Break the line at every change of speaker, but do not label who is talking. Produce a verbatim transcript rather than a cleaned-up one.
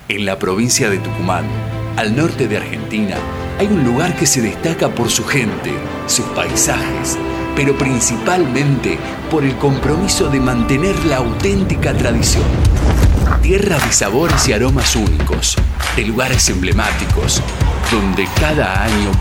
En la provincia de Tucumán, al norte de Argentina, hay un lugar que se destaca por su gente, sus paisajes, pero principalmente por el compromiso de mantener la auténtica tradición. Tierra de sabores y aromas únicos, de lugares emblemáticos, donde cada año